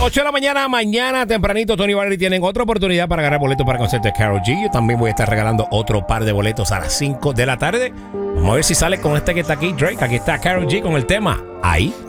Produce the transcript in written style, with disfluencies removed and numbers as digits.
8 de la mañana, mañana tempranito, Tony Valery tienen otra oportunidad para ganar boletos para el concierto de Karol G. Yo también voy a estar regalando otro par de boletos a las 5 de la tarde. Vamos a ver si sale con este que está aquí, Drake. Aquí está Karol G con el tema Ahí.